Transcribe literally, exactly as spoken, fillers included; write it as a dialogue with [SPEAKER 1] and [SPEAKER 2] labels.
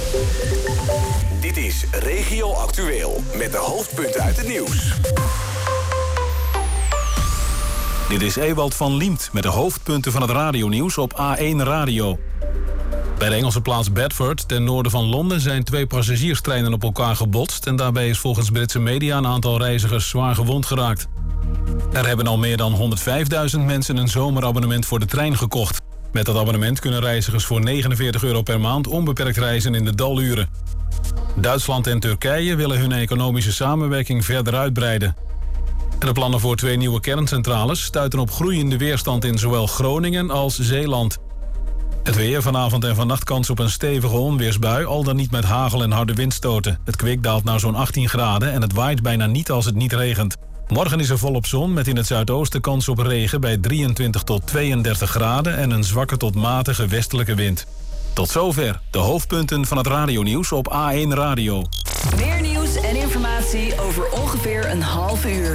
[SPEAKER 1] Dit is Regio Actueel met de hoofdpunten uit het nieuws.
[SPEAKER 2] Dit is Ewald van Liemt met de hoofdpunten van het radionieuws op A één Radio. Bij de Engelse plaats Bedford, ten noorden van Londen, zijn twee passagierstreinen op elkaar gebotst en daarbij is volgens Britse media een aantal reizigers zwaar gewond geraakt. Er hebben al meer dan honderdvijfduizend mensen een zomerabonnement voor de trein gekocht. Met dat abonnement kunnen reizigers voor negenenveertig euro per maand onbeperkt reizen in de daluren. Duitsland en Turkije willen hun economische samenwerking verder uitbreiden. En de plannen voor twee nieuwe kerncentrales stuiten op groeiende weerstand in zowel Groningen als Zeeland. Het weer, vanavond en vannacht kans op een stevige onweersbui, al dan niet met hagel en harde windstoten. Het kwik daalt naar zo'n achttien graden en het waait bijna niet als het niet regent. Morgen is er volop zon met in het zuidoosten kans op regen bij drieëntwintig tot tweeëndertig graden en een zwakke tot matige westelijke wind. Tot zover de hoofdpunten van het radionieuws op A één Radio.
[SPEAKER 3] Meer nieuws en informatie over ongeveer een half uur.